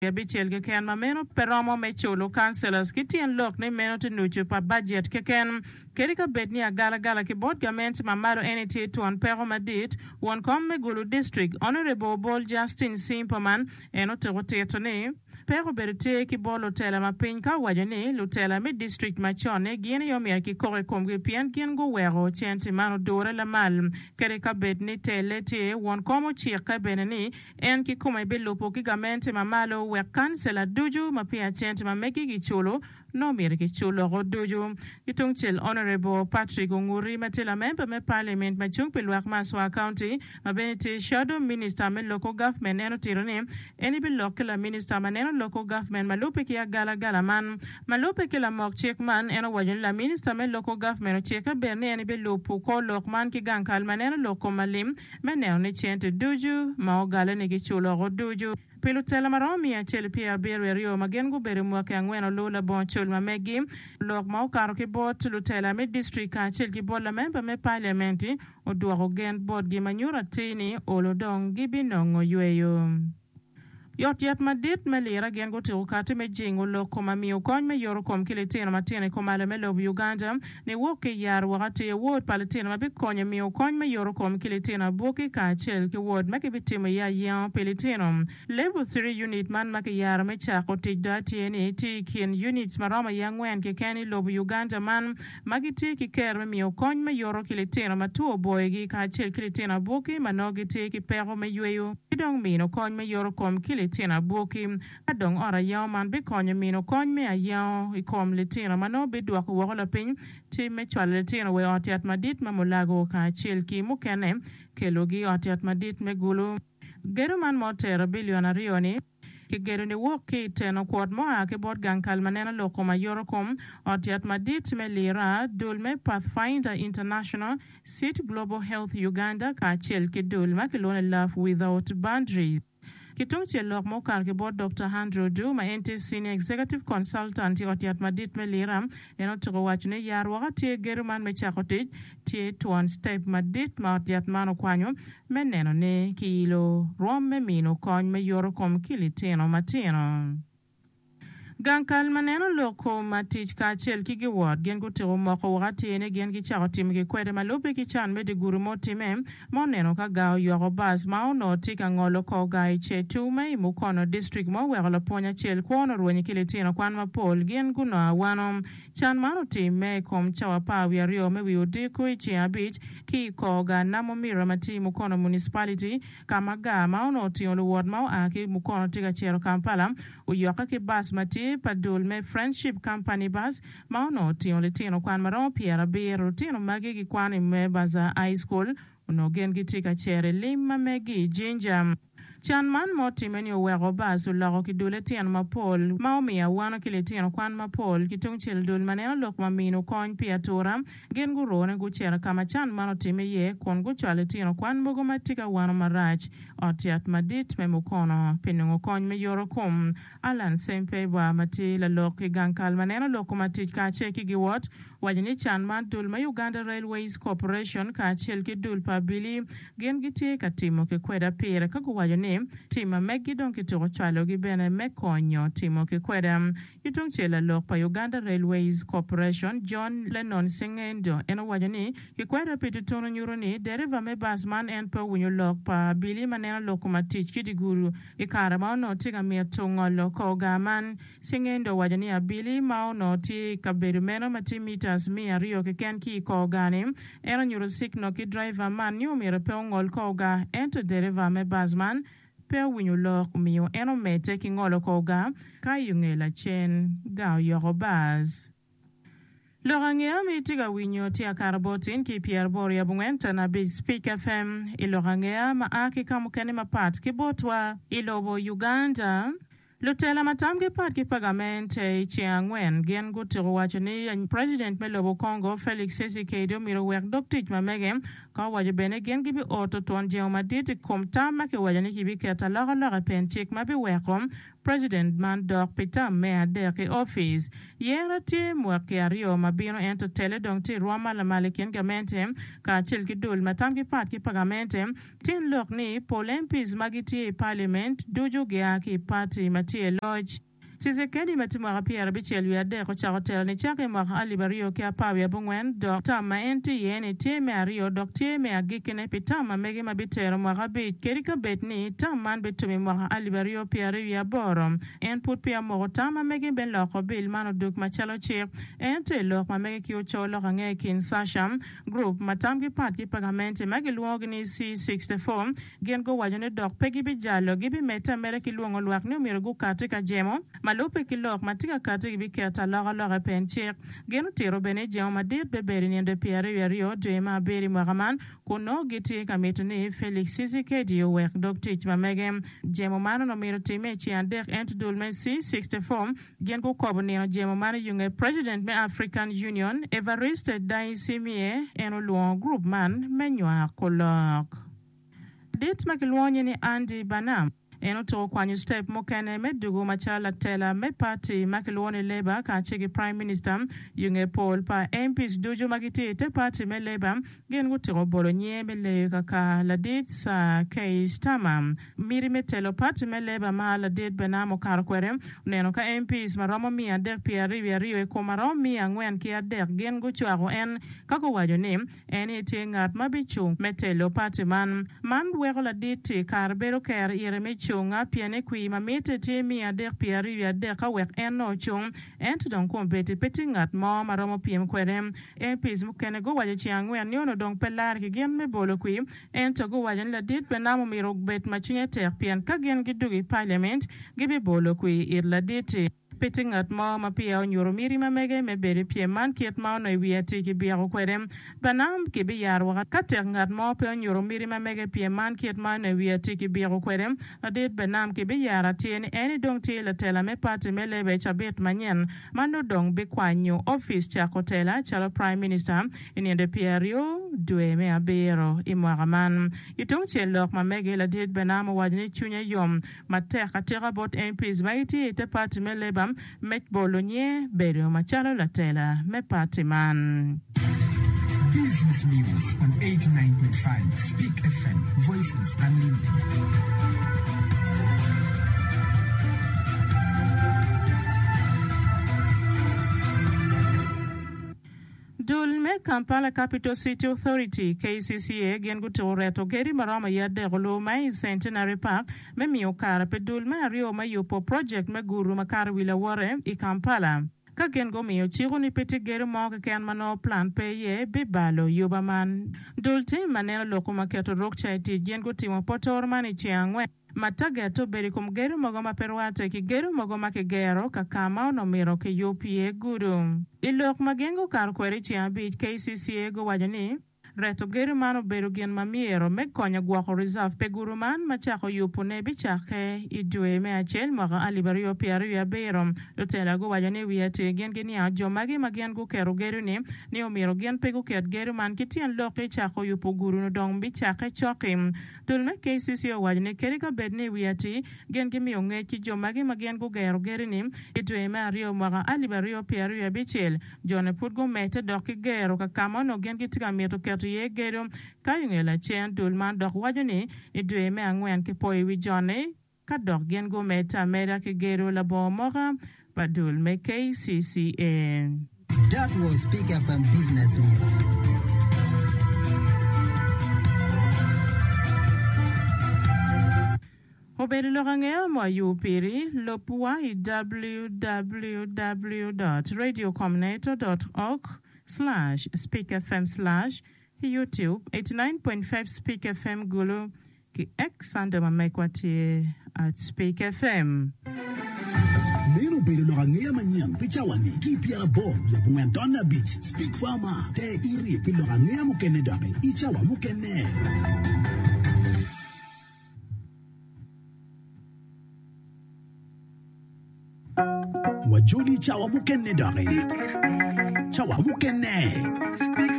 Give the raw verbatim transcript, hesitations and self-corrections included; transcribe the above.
Bichel ke ken ma meno peromo me chulo councillors kitien lok ne meno tenuchu pa budget ke ken kerika betni agala gala ke board government ma malo N T tuan pero madit won kom me gulu district honorable Bol Justin Simperman eno teroteto ne pero berite ki bolo tela ma pinka wajane lutela me district ma chone gine yomi ki kore komge pian kien go wero chenti mano dore la mal kerika betni tele te won komo chirka beneni en ki kuma be lopo ki gamente ma malo we kansela duju ma pia chenti ma meki ki chulo no mere ki chulo ro duju itung chel honorable Patrick Nguri matela member me parliament ma chung pe luak Maswa county ma benete shadow minister me local government eno tirone eni be local minister maneno local government malupe ki agala gala man malupe ki la mok chek man eno wajon la minister me local government cheka berne eni be lopu ko lok man ki gankal maneno loko malim meneno ne chente duju ma ogala ne ki chulo ro duju Pilutela maromi ya chele pia beru rio magengu bere mwake angweno lula bon chul mamegi lok mau karo ki bot lutela me district ka chel ki bot la member me parliamenti o duwako gen bot gi manyura tini olodong gibi nongo yueyo. Yot yat madit me lira gen go te ukati me jingo loko mami ukony me yoro kom kilitino matine komale me love Uganda ni woke yar wakati ya word palitino mabik konye mi ukony me yoro kom kilitino buki ka chel ki word meki bitimo ya yan pilitino level three unit man maki yar me chako tijda tieni ti kien units maroma yangwen ke keni love Uganda man magi ti ki ker me mi ukony me yoro kilitino matuo boyegi ka chel kilitino buki manogi ti ki pero me yueyo idong mi ukony me yoro kom kilitino Litina Boki, Adong or a young man be conya mino con me a young, he come Litina Mano be do a walla pin, Ti Metual Litina we out at Madit Mamulago ka chilki mukane, Kelogi out at Madit Megulu. Geruman Moter a billion a rioni. Ki geru ni woki teno kwad moa ke bot gankal manena loko ma yorokom otiat madit me lira dulme Pathfinder International Sit Global Health Uganda ka chel ki dulma ki lone love without boundaries. Kitung che lok mo kar ke bot Doctor Andrew Du ma ente senior executive consultant otiat madit me lira eno toko wachune yar wakati geru man me chakotij tie tuan step madit ma otiat mano kwanyo meneno ne kilo rom me mino kony me yoro kom kiliteno matino. Gankal maneno loko matich ka chel ki giwad gen gutiro moko wakati ene gen gi chako tim ki kwede malupe ki chan me di guru motime mo neno ka gao yoro bas mao no tika ngolo ko gai che tume mukono district mo wegala ponya chel kuono ruwenye kilitino kwan mapol gen guno awano chan mano time kom chawa pa wiario me wiudiku ichi abich ki ko ga namo mira mati mukono municipality kama ga mao no tiolo ward mao aki mukono tika chero Kampala uyoka ki bas mati padul me friendship company bus mauno tino litino kwan maro piera biro tino magi gi kwani me baza high school uno gen gitika chere lima megi jinjam Chan man moti meni owero basu lako ki dule tian mapol maomi ya wano kile tian kwan mapol kitung chil dul maneno lok mamino kony pia tura gen gurone guchera kama chan mano time ye kon guchale tian kwan mogo matika wano marach otiat madit me mukono pinungo kony me yoro kum Alan Sempe wa mati la lok gankal maneno loko matik ka cheki giwot wajini chan man dul ma Uganda Railways Corporation ka chel ki dul pa bili gen gitie katimo ke kweda pira kagu wajini tima megi don ki toko chalo gi bene me konyo timo ki kweda itung chela lok pa Uganda Railways Corporation John Lennon Singendo eno wajini ki kweda piti tono nyuroni deriva me basman en pa winyo lok pa bili manena loko matich kiti guru ikara mao no tiga mia tungo loko gaman Singendo wajini ya bili mao no ti kaberu meno mati meters mia rio ke ken ki ko gani eno nyuro sikno ki driver man nyu mire pe ngol ko ga ento deriva me basman pe winyo lok miyo eno mete ki ngolo koga ka yungela chen ga yorobaz Lorangea mitiga winyo tia karabotin ki Pierre Boria bungwenta na Big Speak F M ilorangea maaki kamukeni mapat kibotwa ilobo Uganda Lutela matamge pat ki pagamente chiangwen gen gutiro wachoni President Melobo Congo Felix Tshisekedi miro wek doktich mamege ka waje bene gen gibi auto ton jeo maditi komtama ke wajani kibi keta laga laga penchik mabi wekom president man dok pitam me adek e office yera tie mwaki ario mabino ento tele dong ti rwama la malikin gamente ka chil ki dul matam ki pat ki pagamente tin lok ni polempis magiti parliament duju gea ki party matie lodge Sizekedi matimwa pia bichel wi ade ko chahotel ni chake mwa alibario ke apawi abungwen Doctor Maenti yene teme ario doctor me agikene pitama mege mabitero mwa bit kerika betni tamman bitumi mwa alibario pia ri aboro en put pia mo tama mege ben loko bil mano duk machalo chip ente lok ma mege ki ocholo nge kin sasham group matam ki pat ki pagamente mege luog ni C sixty-four gen go wajone dok pegi bijalo gibi meta mere ki luongo luak ni umiro gu katika jemo Malupe kilok matika kati biketa laga laga penchek geno tiro bene jao madir beberi niende piare yario dwema beri mwagaman kuno giti kamituni Felix Tshisekedi wek doktich mamege jemo mano no miro time chiandek ent dulme C sixty-four gen ko kobo nino jemo mano yunge President me African Union Evariste Ndayishimiye eno luon group man menywa kolok dit makilwonye ni Andy Banam eno to kwanyu step mokene medugo machala tela me party makilwone Labour ka chigi Prime Minister yunge Paul pa M Ps dojo magiti te party me Labour gen gutiro bolo nye me le kaka la dit sa case tamam miri metelo party me Labour ma la dit benamo karkwere neno ka M Ps maromo mia dek pia riwi riyo e komaromo mia ngwen kia dek gen guchwago en kako wajo ni eni ti ngat mabichu metelo party man man wego la dit karbero ker ire mechu Chunga piane kui mamete te mi adek piari wi adek awek eno chung ent don kompeti peti ngat mo maromo piem kwerem M Ps mukene go waje chiangwe nyono don pelar ki gen me bolo kui ento go waje la dit penamo miro bet machunye tek pian ka gen gidugi parliament gibi bolo kui ir la dit Pitting at ma mapia on your miri mamege me beri pie man kiet ma no wiati ki biago kwerem banam ki bi yar wa kateng at ma pe on your miri mamege pie man kiet ma no wiati ki biago kwerem adet banam ki bi yar atien eni dong ti la tela me party me lebe chabet manyen mano dong bi kwanyo office cha kotela chalo Prime Minister ini de pierio due me abero imwagaman itung chelok mamege la det banam wajni chunya yom mateka tera bot M Ps baiti te party me lebe Met Bologna, Berio Machalo Latela, me party man. Business News on eighty-nine point five Speak F M, Voices Unlimited. Dulme Kampala Capital City Authority K C C A gen gutoreto geri marama yadde golo mai Centenary Park me miokara pe dulme ario ma yupo project me guru makar wila wore I Kampala ka gen go miyo chigo ni peti geri mo ke ken mano plan pe ye bibalo yuba man dulte maneno loko maketo rokcha iti gen go timo potor mani chiangwe Mataga to beri kum gero mogoma perwate ki gero mogoma ke gero kakama no miro ke yopie guru. Ilok magengo kar kweri chiambi K C C A go wajani reto gero mano beru gen mamiero me konya gwako reserve pe guru man machako yupune bichake idwe me achel maga alibario piaru ya berom lotela go wajani wiyate gen geni a jomagi magen go kero gero ni ni omiro gen pe go ket gero man kitian loke chako yupo guru no dong bichake chokim tulme K C C A wajani kerika bedni wiyati gen gemi onge ki jomagi magen go gero gero ni idwe me ario maga alibario piaru ya bichel jone put go mete doki gero kakama no gen kitika mieto ket ye gero kayungela chen dulman dok wajani idwe me angwen ke poi wi jone ka dok gen go meta mera ke gero la bo moga padul me K C C A. That was Speak F M Business News. Oberi lorangea mo yupiri lopua I w w w dot radio combinator dot org slash speak f m slash YouTube eighty-nine point five Speak F M Gulu ki X ande mamekwati at Speak F M. Nero bere lo ngea manyang pichawani ki piara bom ya pungantona beach Speak Farmer te iri pilo ngea mukene dabe ichawa mukene. Wajuli chawa mukene dabe chawa mukene.